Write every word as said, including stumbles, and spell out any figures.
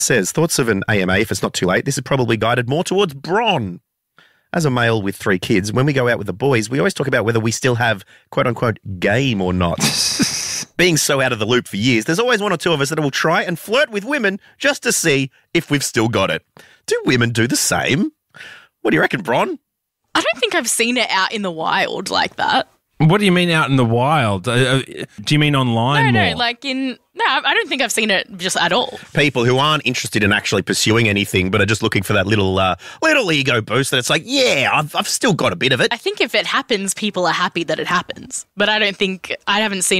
Says, thoughts of an A M A if it's not too late. This is probably guided more towards Bron. As a male with three kids, when we go out with the boys, we always talk about whether we still have quote-unquote game or not. Being so out of the loop for years, there's always one or two of us that will try and flirt with women just to see if we've still got it. Do women do the same? What do you reckon, Bron? I don't think I've seen it out in the wild like that. What do you mean out in the wild? Uh, do you mean online No, more? no, like in... No, I don't think I've seen it just at all. People who aren't interested in actually pursuing anything but are just looking for that little uh, little ego boost that it's like, yeah, I've, I've still got a bit of it. I think if it happens, people are happy that it happens. But I don't think... I haven't seen